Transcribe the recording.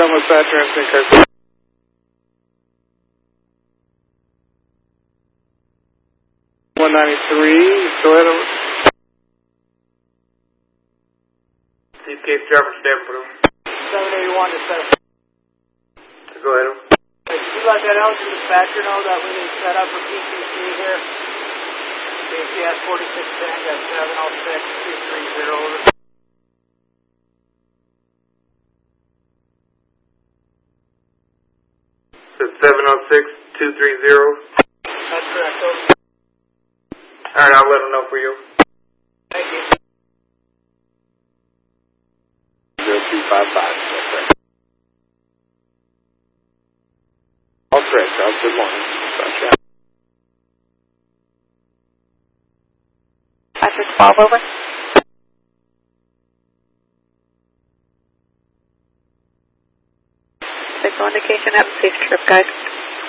Thomas Thatcher and Sinclair. 193, go ahead. Chief Case Driver, stand for 781 to 7. Go ahead. Hey, did you let that out to the dispatcher know that we need to set up for PCC here? BCS 4610, got 706 230 over. Said 706 230. That's correct, over. Alright, I'll let them know for you. Thank you. 0255, that's right. All correct, Charles. Good morning. Patrick 12 over. Signal indication, have a safe trip, guys.